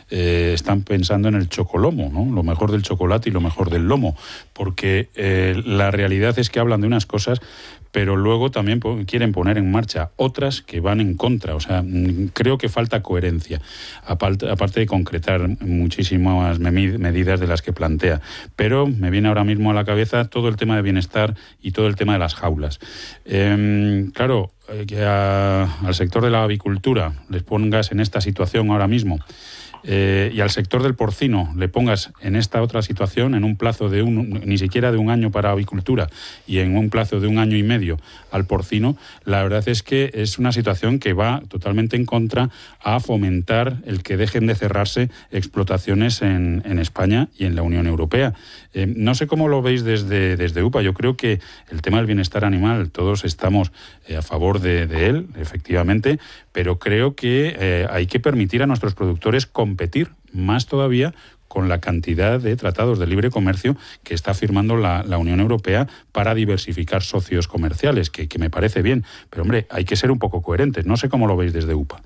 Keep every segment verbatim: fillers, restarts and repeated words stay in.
eh, están pensando en el chocolomo, ¿no? Lo mejor del chocolate y lo mejor del lomo, porque eh, la realidad es que hablan de unas cosas, pero luego también quieren poner en marcha otras que van en contra. O sea, creo que falta coherencia, aparte de concretar muchísimas medidas de las que plantea. Pero me viene ahora mismo a la cabeza todo el tema de bienestar y todo el tema de las jaulas. Eh, claro, que a, al sector de la avicultura les pongas en esta situación ahora mismo, Eh, y al sector del porcino le pongas en esta otra situación, en un plazo de un, ni siquiera de un año para avicultura y en un plazo de un año y medio al porcino, la verdad es que es una situación que va totalmente en contra a fomentar el que dejen de cerrarse explotaciones en, en España y en la Unión Europea. Eh, no sé cómo lo veis desde, desde U P A. Yo creo que el tema del bienestar animal, todos estamos eh, a favor de, de él, efectivamente, pero creo que eh, hay que permitir a nuestros productores competir más todavía con la cantidad de tratados de libre comercio que está firmando la, la Unión Europea para diversificar socios comerciales, que, que me parece bien. Pero, hombre, hay que ser un poco coherentes. No sé cómo lo veis desde U P A.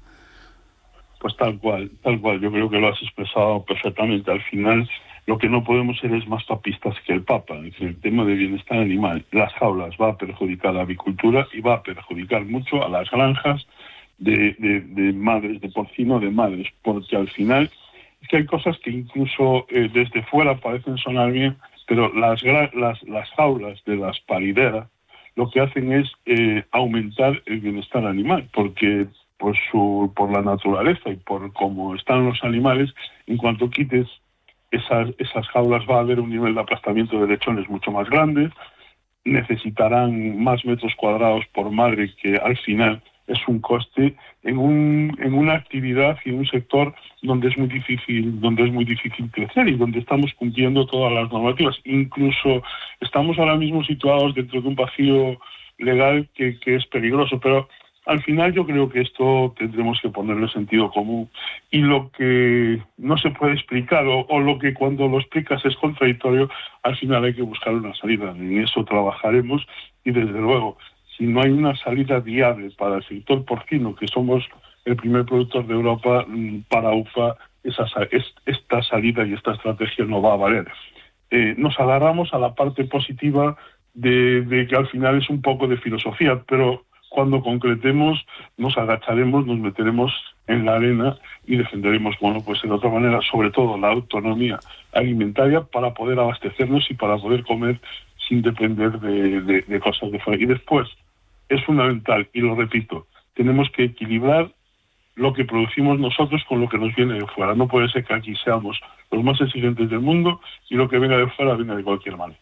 Pues tal cual, tal cual. Yo creo que lo has expresado perfectamente. Al final, lo que no podemos ser es más papistas que el Papa. Es decir, el tema de bienestar animal, las jaulas, va a perjudicar a la avicultura y va a perjudicar mucho a las granjas de, de, de madres de porcino, de madres, porque al final es que hay cosas que incluso eh, desde fuera parecen sonar bien, pero las, las, las jaulas de las parideras lo que hacen es eh, aumentar el bienestar animal, porque por, su, por la naturaleza y por cómo están los animales, en cuanto quites esas, esas jaulas va a haber un nivel de aplastamiento de lechones mucho más grande, necesitarán más metros cuadrados por madre, que al final es un coste en un en una actividad y en un sector donde es muy difícil donde es muy difícil crecer y donde estamos cumpliendo todas las normativas. Incluso estamos ahora mismo situados dentro de un vacío legal que, que es peligroso, pero al final yo creo que esto tendremos que ponerle sentido común, y lo que no se puede explicar o, o lo que cuando lo explicas es contradictorio, al final hay que buscar una salida. En eso trabajaremos y desde luego, si no hay una salida viable para el sector porcino, que somos el primer productor de Europa, para U P A esa, esta salida y esta estrategia no va a valer. Eh, nos agarramos a la parte positiva de, de que al final es un poco de filosofía, pero cuando concretemos nos agacharemos, nos meteremos en la arena y defenderemos, bueno, pues de otra manera, sobre todo la autonomía alimentaria para poder abastecernos y para poder comer sin depender de, de, de cosas de fuera. Y después, es fundamental, y lo repito, tenemos que equilibrar lo que producimos nosotros con lo que nos viene de fuera. No puede ser que aquí seamos los más exigentes del mundo y lo que venga de fuera venga de cualquier manera.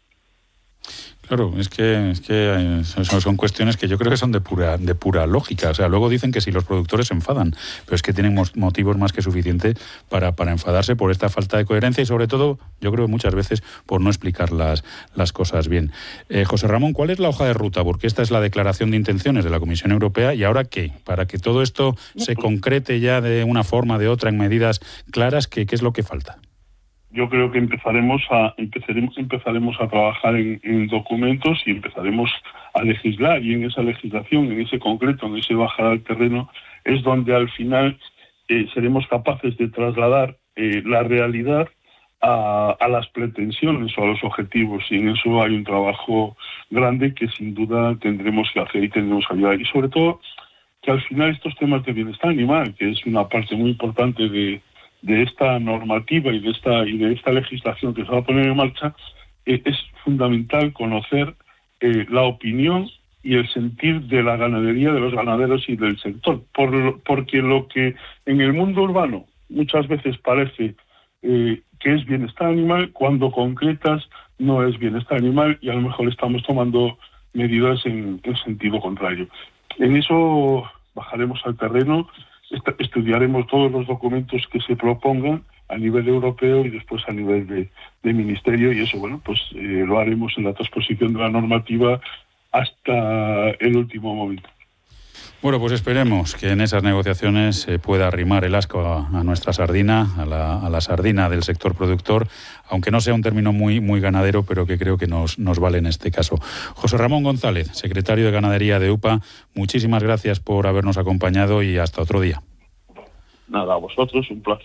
Claro, es que, es que son, son cuestiones que yo creo que son de pura, de pura lógica. O sea, luego dicen que si los productores se enfadan, pero es que tienen motivos más que suficientes para, para enfadarse por esta falta de coherencia y sobre todo, yo creo muchas veces, por no explicar las, las cosas bien. Eh, José Ramón, ¿cuál es la hoja de ruta? Porque esta es la declaración de intenciones de la Comisión Europea, ¿y ahora qué? Para que todo esto se concrete ya de una forma, de otra, en medidas claras, ¿qué, qué es lo que falta? Yo creo que empezaremos a empezaremos empezaremos a trabajar en, en documentos y empezaremos a legislar, y en esa legislación, en ese concreto, en ese bajar al terreno, es donde al final eh, seremos capaces de trasladar eh, la realidad a, a las pretensiones o a los objetivos, y en eso hay un trabajo grande que sin duda tendremos que hacer y tendremos que ayudar. Y sobre todo que al final estos temas de bienestar animal, que es una parte muy importante de de esta normativa y de esta y de esta legislación que se va a poner en marcha, eh, es fundamental conocer eh, la opinión y el sentir de la ganadería, de los ganaderos y del sector, por, porque lo que en el mundo urbano muchas veces parece eh, que es bienestar animal, cuando concretas no es bienestar animal, y a lo mejor estamos tomando medidas en, en sentido contrario. En eso bajaremos al terreno, estudiaremos todos los documentos que se propongan a nivel europeo y después a nivel de, de ministerio, y eso, bueno, pues eh, lo haremos en la transposición de la normativa hasta el último momento. Bueno, pues esperemos que en esas negociaciones se pueda arrimar el asco a, a nuestra sardina, a la, a la sardina del sector productor, aunque no sea un término muy, muy ganadero, pero que creo que nos, nos vale en este caso. José Ramón González, secretario de Ganadería de U P A, muchísimas gracias por habernos acompañado y hasta otro día. Nada, a vosotros, un placer.